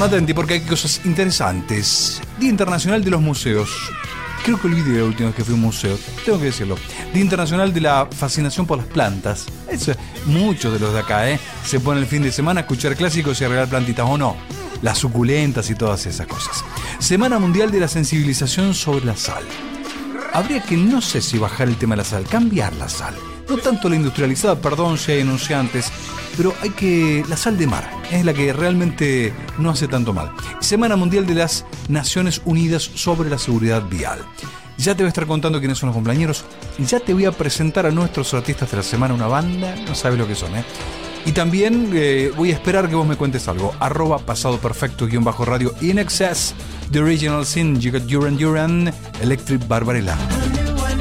Buon attenti porque hay cosas interesantes. Día Internacional de los Museos. Creo que olvidé la última vez que fui a un museo, tengo que decirlo. Día Internacional de la Fascinación por las Plantas. Eso, muchos de los de acá, se ponen el fin de semana a escuchar clásicos y a regalar plantitas, ¿o no? Las suculentas y todas esas cosas. Semana Mundial de la Sensibilización sobre la Sal. Habría que, no sé si bajar el tema de la sal, cambiar la sal. No tanto la industrializada, perdón si hay enunciantes, pero hay que... La sal de mar es la que realmente no hace tanto mal. Semana Mundial de las Naciones Unidas sobre la Seguridad Vial. Ya te voy a estar contando quiénes son los compañeros. Ya te voy a presentar a nuestros artistas de la semana, una banda, no sabes lo que son, Y también voy a esperar que vos me cuentes algo. @pasadoperfecto_radio. In Excess, The Original Sin, You Got Duran Duran, Electric Barbarella.